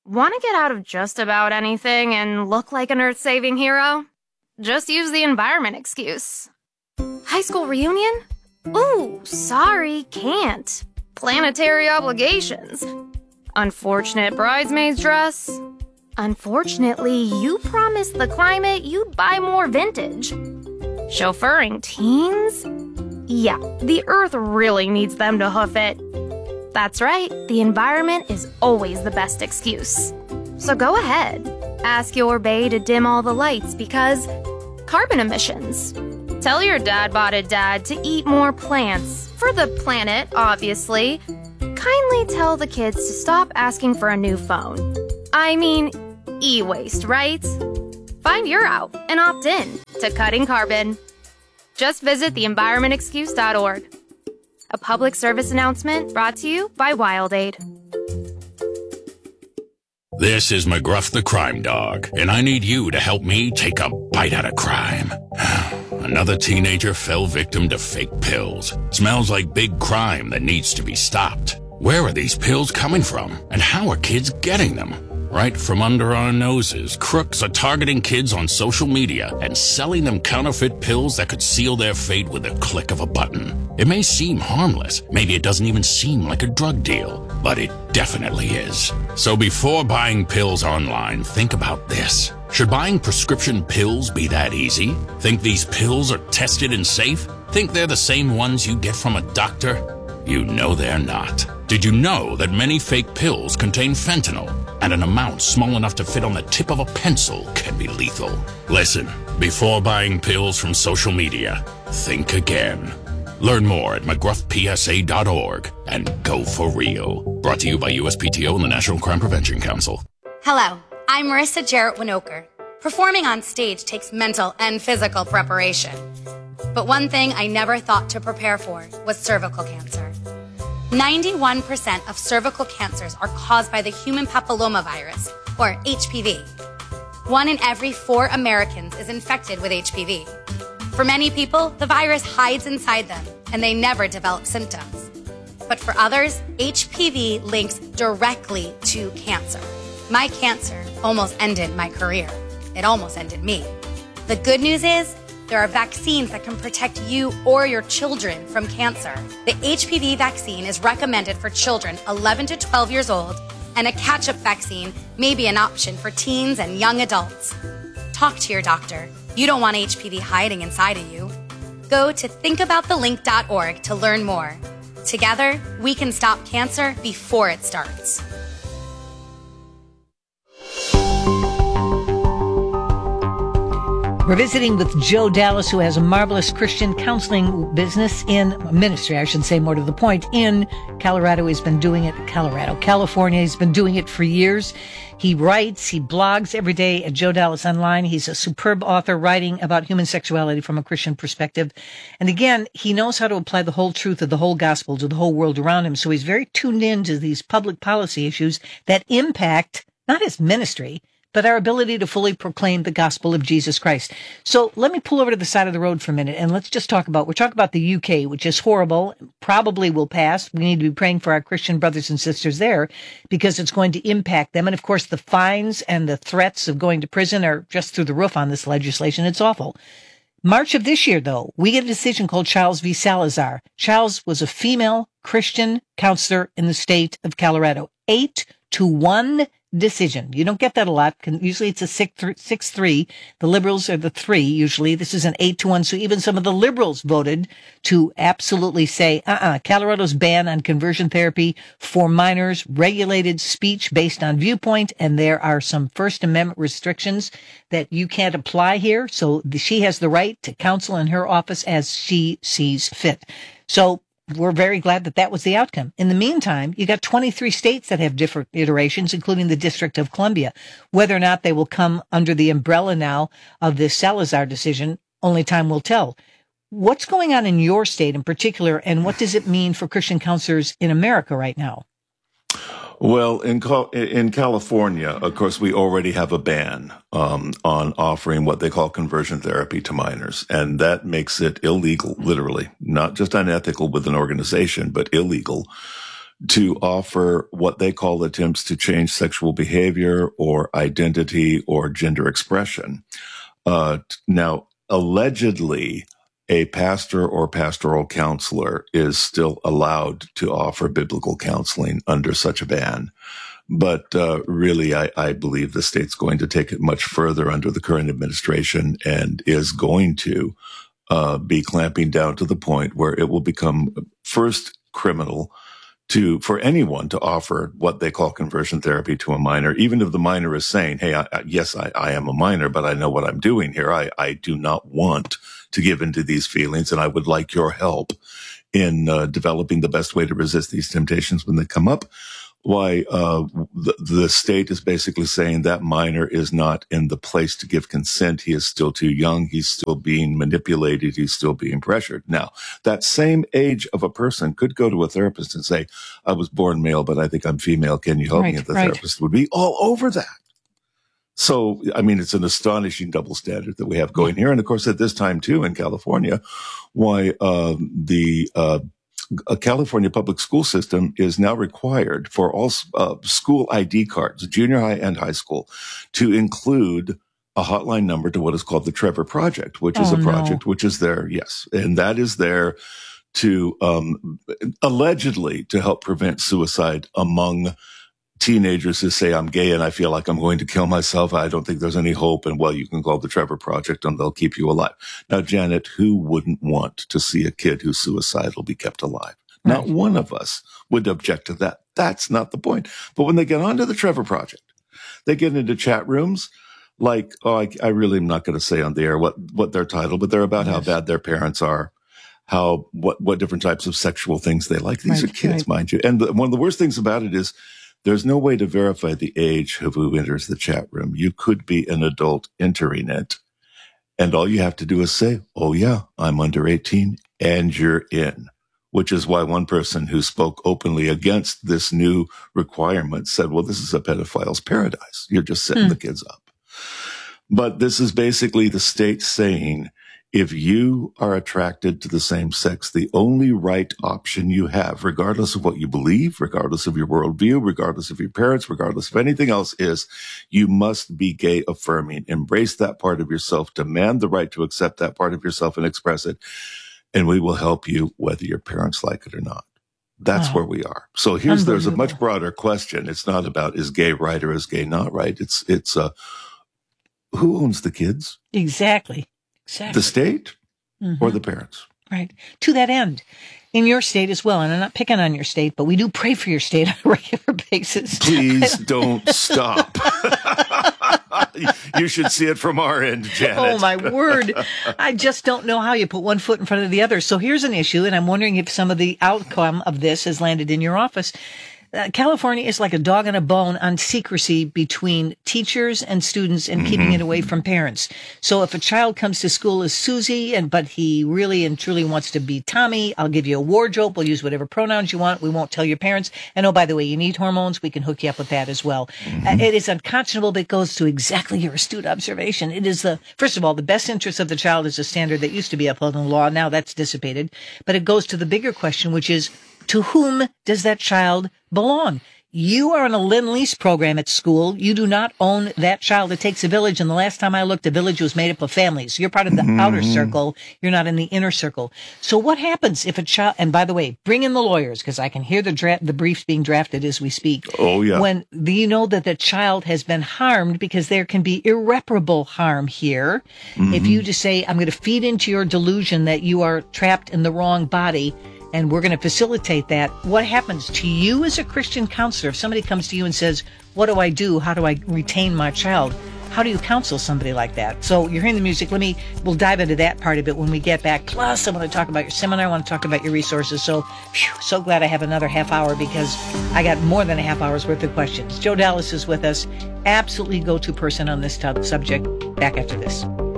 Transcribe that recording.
Want to get out of just about anything and look like an earth-saving hero? Just use the environment excuse. High school reunion? Ooh, sorry, can't. Planetary obligations. Unfortunate bridesmaid's dress. Unfortunately, you promised the climate you'd buy more vintage. Chauffeuring teens? Yeah, the earth really needs them to hoof it. That's right, the environment is always the best excuse. So go ahead, ask your bae to dim all the lights because carbon emissions. Tell your dad-botted dad to eat more plants, for the planet, obviously. Kindly tell the kids to stop asking for a new phone. I mean, e-waste, right? Find your out and opt in to cutting carbon. Just visit theenvironmentexcuse.org. A public service announcement brought to you by WildAid. This is McGruff the Crime Dog, and I need you to help me take a bite out of crime. Another teenager fell victim to fake pills. Smells like big crime that needs to be stopped. Where are these pills coming from, and how are kids getting them? Right from under our noses, crooks are targeting kids on social media and selling them counterfeit pills that could seal their fate with a click of a button. It may seem harmless, maybe it doesn't even seem like a drug deal, but it definitely is. So before buying pills online, think about this. Should buying prescription pills be that easy? Think these pills are tested and safe? Think they're the same ones you get from a doctor? You know they're not. Did you know that many fake pills contain fentanyl, and an amount small enough to fit on the tip of a pencil can be lethal? Listen, before buying pills from social media, think again. Learn more at mcgruffpsa.org and go for real. Brought to you by USPTO and the National Crime Prevention Council. Hello, I'm Marissa Jarrett Winokur. Performing on stage takes mental and physical preparation. But one thing I never thought to prepare for was cervical cancer. 91% of cervical cancers are caused by the human papillomavirus, or HPV. 1 in every 4 Americans is infected with HPV. For many people, the virus hides inside them, and they never develop symptoms. But for others, HPV links directly to cancer. My cancer almost ended my career. It almost ended me. The good news is, there are vaccines that can protect you or your children from cancer. The HPV vaccine is recommended for children 11 to 12 years old, and a catch-up vaccine may be an option for teens and young adults. Talk to your doctor. You don't want HPV hiding inside of you. Go to thinkaboutthelink.org to learn more. Together, we can stop cancer before it starts. We're visiting with Joe Dallas, who has a marvelous Christian counseling business in ministry, I should say more to the point, in Colorado. He's been doing it in California. He's been doing it for years. He writes, he blogs every day at Joe Dallas Online. He's a superb author writing about human sexuality from a Christian perspective. And again, he knows how to apply the whole truth of the whole gospel to the whole world around him. So he's very tuned into these public policy issues that impact not his ministry, but our ability to fully proclaim the gospel of Jesus Christ. So let me pull over to the side of the road for a minute, and let's just talk about the UK, which is horrible, probably will pass. We need to be praying for our Christian brothers and sisters there because it's going to impact them. And of course, the fines and the threats of going to prison are just through the roof on this legislation. It's awful. March of this year, though, we get a decision called Chiles v. Salazar. Chiles was a female Christian counselor in the state of Colorado. 8-1 decision. You don't get that a lot. Usually it's a 6-3. The liberals are the 3 usually. This is an 8-1. So even some of the liberals voted to absolutely say, Colorado's ban on conversion therapy for minors, regulated speech based on viewpoint, and there are some First Amendment restrictions that you can't apply here. So she has the right to counsel in her office as she sees fit. So we're very glad that that was the outcome. In the meantime, you got 23 states that have different iterations, including the District of Columbia. Whether or not they will come under the umbrella now of this Salazar decision, only time will tell. What's going on in your state in particular, and what does it mean for Christian counselors in America right now? Well, in California, of course, we already have a ban on offering what they call conversion therapy to minors, and that makes it illegal, literally, not just unethical with an organization, but illegal to offer what they call attempts to change sexual behavior or identity or gender expression. Now, allegedly, a pastor or pastoral counselor is still allowed to offer biblical counseling under such a ban. But really, I believe the state's going to take it much further under the current administration and is going to be clamping down to the point where it will become first criminal for anyone to offer what they call conversion therapy to a minor, even if the minor is saying, hey, I am a minor, but I know what I'm doing here. I do not want to give into these feelings, and I would like your help in developing the best way to resist these temptations when they come up. Why the state is basically saying that minor is not in the place to give consent. He is still too young. He's still being manipulated. He's still being pressured. Now, that same age of a person could go to a therapist and say, I was born male, but I think I'm female. Can you help me? And the therapist would be all over that. So, I mean, it's an astonishing double standard that we have going here. And of course, at this time, too, in California, why a California public school system is now required for all school ID cards, junior high and high school, to include a hotline number to what is called the Trevor Project, which is a project which is there, yes, and that is there to allegedly to help prevent suicide among teenagers who say, I'm gay and I feel like I'm going to kill myself. I don't think there's any hope. And well, you can call the Trevor Project and they'll keep you alive. Now, Janet, who wouldn't want to see a kid who's suicidal be kept alive? Right. Not one of us would object to that. That's not the point. But when they get onto the Trevor Project, they get into chat rooms like, I really am not going to say on the air what their title, but they're about how bad their parents are, what different types of sexual things they like. These are kids, mind you. And one of the worst things about it is, there's no way to verify the age of who enters the chat room. You could be an adult entering it, and all you have to do is say, oh yeah, I'm under 18, and you're in, which is why one person who spoke openly against this new requirement said, well, this is a pedophile's paradise. You're just setting the kids up. But this is basically the state saying, if you are attracted to the same sex, the only right option you have, regardless of what you believe, regardless of your worldview, regardless of your parents, regardless of anything else, is you must be gay affirming. Embrace that part of yourself. Demand the right to accept that part of yourself and express it. And we will help you whether your parents like it or not. That's where we are. So there's a much broader question. It's not about is gay right or is gay not right. It's who owns the kids? Exactly. The state or the parents? Right. To that end, in your state as well, and I'm not picking on your state, but we do pray for your state on a regular basis. Please don't stop. You should see it from our end, Janet. Oh, my word. I just don't know how you put one foot in front of the other. So here's an issue, and I'm wondering if some of the outcome of this has landed in your office. California is like a dog and a bone on secrecy between teachers and students and keeping it away from parents. So if a child comes to school as Susie, but he really and truly wants to be Tommy, I'll give you a wardrobe. We'll use whatever pronouns you want. We won't tell your parents. And oh, by the way, you need hormones. We can hook you up with that as well. It is unconscionable, but it goes to exactly your astute observation. It is first of all, the best interest of the child is a standard that used to be upheld in law. Now that's dissipated. But it goes to the bigger question, which is, to whom does that child belong? You are on a Lend-Lease program at school. You do not own that child. It takes a village. And the last time I looked, a village was made up of families. You're part of the outer circle. You're not in the inner circle. So what happens if a child, and by the way, bring in the lawyers, because I can hear the briefs being drafted as we speak. Oh, yeah. When you know that the child has been harmed, because there can be irreparable harm here. If you just say, I'm going to feed into your delusion that you are trapped in the wrong body, and we're going to facilitate that. What happens to you as a Christian counselor? If somebody comes to you and says, what do I do? How do I retain my child? How do you counsel somebody like that? So you're hearing the music. We'll dive into that part of it when we get back. Plus, I want to talk about your seminar. I want to talk about your resources. So, so glad I have another half hour because I got more than a half hour's worth of questions. Joe Dallas is with us. Absolutely go-to person on this subject. Back after this.